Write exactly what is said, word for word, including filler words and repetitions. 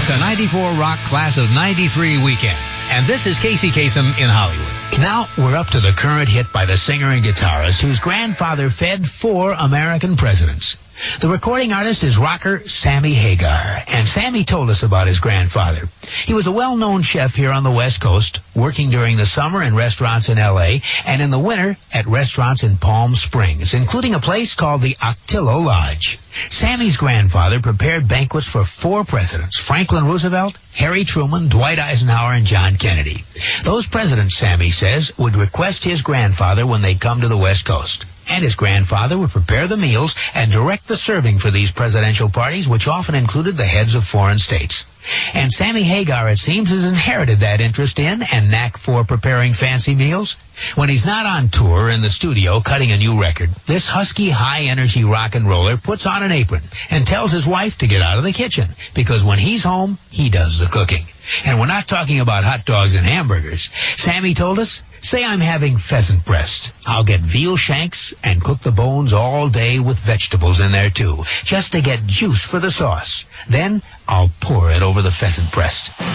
It's a ninety-four Rock Class of ninety-three weekend. And this is Casey Kasem in Hollywood. Now we're up to the current hit by the singer and guitarist whose grandfather fed four American presidents. The recording artist is rocker Sammy Hagar, and Sammy told us about his grandfather. He was a well-known chef here on the West Coast, working during the summer in restaurants in L A and in the winter at restaurants in Palm Springs, including a place called the Octillo Lodge. Sammy's grandfather prepared banquets for four presidents: Franklin Roosevelt, Harry Truman, Dwight Eisenhower, and John Kennedy. Those presidents, Sammy says, would request his grandfather when they'd come to the West Coast. And his grandfather would prepare the meals and direct the serving for these presidential parties, which often included the heads of foreign states. And Sammy Hagar, it seems, has inherited that interest in and knack for preparing fancy meals. When he's not on tour or in the studio cutting a new record, this husky, high-energy rock and roller puts on an apron and tells his wife to get out of the kitchen, because when he's home, he does the cooking. And we're not talking about hot dogs and hamburgers. Sammy told us, say I'm having pheasant breast. I'll get veal shanks and cook the bones all day with vegetables in there too, just to get juice for the sauce. Then I'll pour it over the pheasant breast.